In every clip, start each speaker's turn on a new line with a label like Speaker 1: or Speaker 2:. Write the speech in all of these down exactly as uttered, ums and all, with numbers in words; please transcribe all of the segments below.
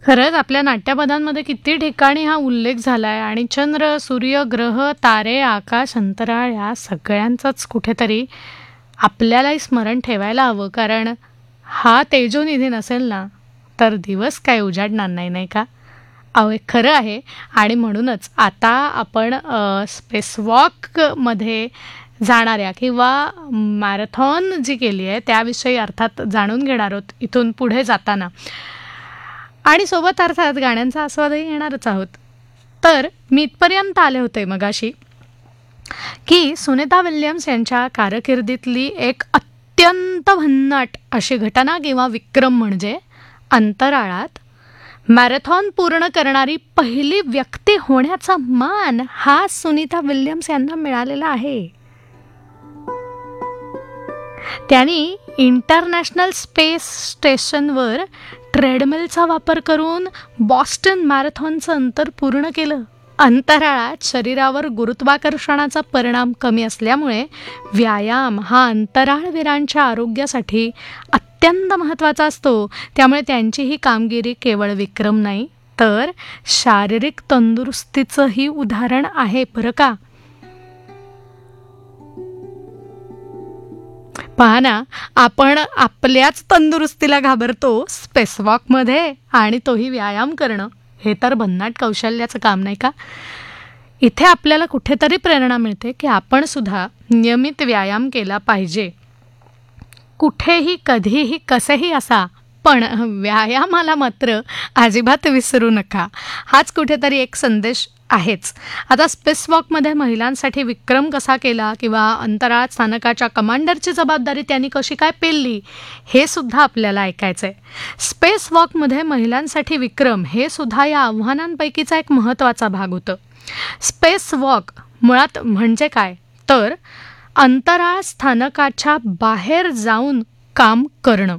Speaker 1: खरंच आपल्या नाट्यपदांमध्ये किती ठिकाणी हा उल्लेख झालाय आणि चंद्र, सूर्य, ग्रह, तारे, आकाश, अंतराळ या सगळ्यांचंच कुठेतरी आपल्यालाही स्मरण ठेवायला हवं. कारण हा तेजोनिधी नसेल ना तर दिवस काय उजाडणार नाही, नाही का? अहो हे खरं आहे. आणि म्हणूनच आता आपण स्पेसवॉकमध्ये जाणाऱ्या किंवा मॅरेथॉन जी केली आहे त्याविषयी अर्थात जाणून घेणार आहोत इथून पुढे जाताना. आणि सोबत अर्थात गाण्यांचा आस्वादही घेणारच आहोत. तर मी इथपर्यंत आले होते मगाशी की सुनीता विल्यम्स यांच्या कारकिर्दीतली एक अत्यंत भन्नाट अशी घटना किंवा विक्रम म्हणजे अंतराळात मॅरेथॉन पूर्ण करणारी पहिली व्यक्ती होण्याचा मान हा सुनीता विल्यम्स यांना मिळालेला आहे. त्यांनी इंटरनॅशनल स्पेस स्टेशनवर ट्रेडमिलचा वापर करून बॉस्टन मॅरेथॉनचं अंतर पूर्ण केलं. अंतराळात शरीरावर गुरुत्वाकर्षणाचा परिणाम कमी असल्यामुळे व्यायाम हा अंतराळवीरांच्या आरोग्यासाठी अत्यंत महत्त्वाचा असतो. त्यामुळे त्यांची ही कामगिरी केवळ विक्रम नाही तर शारीरिक तंदुरुस्तीचंही उदाहरण आहे बरं का. पहा ना, आपण आपल्याच तंदुरुस्तीला घाबरतो स्पेसवॉकमध्ये आणि तोही व्यायाम करणं. हे तर भन्नाट कौशल्याचं काम नाही का? इथे आपल्याला कुठेतरी प्रेरणा मिळते की आपण सुद्धा नियमित व्यायाम केला पाहिजे. कुठेही कधीही कसेही असा पण व्यायामाला मात्र अजिबात विसरू नका. हाच कुठेतरी एक संदेश आहेच. आता स्पेसवॉकमध्ये महिलांसाठी विक्रम कसा केला किंवा अंतराळ स्थानकाच्या कमांडरची जबाबदारी त्यांनी कशी काय पेलली हे सुद्धा आपल्याला ऐकायचं आहे. स्पेसवॉकमध्ये महिलांसाठी विक्रम हे सुद्धा या आव्हानांपैकीचा एक महत्त्वाचा भाग होतं. स्पेसवॉक मुळात म्हणजे काय तर अंतराळ स्थानकाच्या बाहेर जाऊन काम करणं.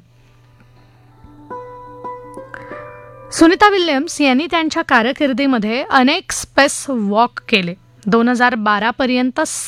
Speaker 1: सुनीता विल्यम्स यांनी त्यांच्या कारकिर्दीमध्ये अनेक स्पेस वॉक केले. दोन हजार बारा पर्यंत